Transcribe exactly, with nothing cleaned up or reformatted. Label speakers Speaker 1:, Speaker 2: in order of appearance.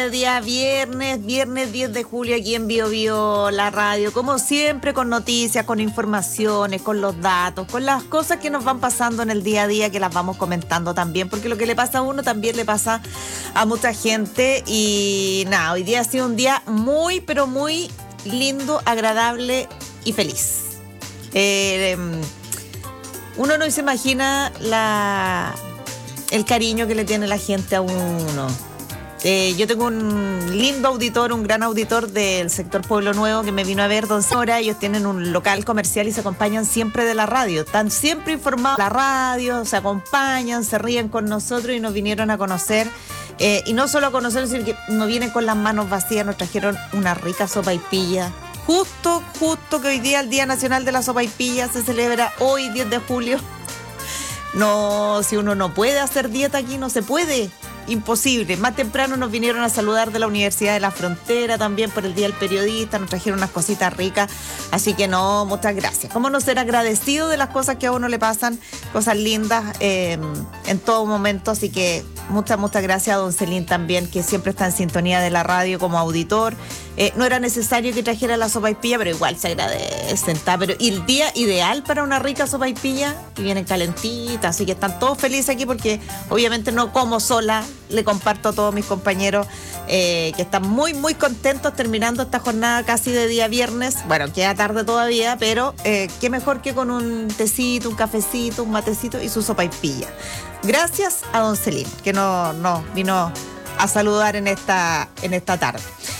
Speaker 1: Día viernes, viernes diez de julio aquí en Bio Bio, la radio, como siempre con noticias, con informaciones, con los datos, con las cosas que nos van pasando en el día a día que las vamos comentando también, porque lo que le pasa a uno también le pasa a mucha gente y nada, hoy día ha sido un día muy, pero muy lindo, agradable y feliz. Eh, uno no se imagina la, el cariño que le tiene la gente a uno. Eh, yo tengo un lindo auditor, un gran auditor del sector Pueblo Nuevo que me vino a ver, don Sora. Ellos tienen un local comercial y se acompañan siempre de la radio. Están siempre informados de la radio, se acompañan, se ríen con nosotros y nos vinieron a conocer. Eh, y no solo a conocer, sino que nos vienen con las manos vacías, nos trajeron una rica sopaipilla. Justo, justo que hoy día, el Día Nacional de la Sopaipilla, se celebra hoy, diez de julio. No, si uno no puede hacer dieta aquí, no se puede. Imposible. Más temprano nos vinieron a saludar de la Universidad de la Frontera también por el Día del Periodista, nos trajeron unas cositas ricas, así que no, muchas gracias. ¿Cómo no ser agradecido de las cosas que a uno le pasan, cosas lindas eh, en todo momento? Así que muchas, muchas gracias a don Celín también, que siempre está en sintonía de la radio como auditor. Eh, no era necesario que trajera la sopaipilla, pero igual se agradece. Pero, y el día ideal para una rica sopaipilla, que vienen calentitas, así que están todos felices aquí porque obviamente no como sola, le comparto a todos mis compañeros eh, que están muy, muy contentos terminando esta jornada casi de día viernes. Bueno, queda tarde todavía, pero eh, qué mejor que con un tecito, un cafecito, un matecito y su sopaipilla. Gracias a don Celín, que nos no, vino a saludar en esta, en esta tarde.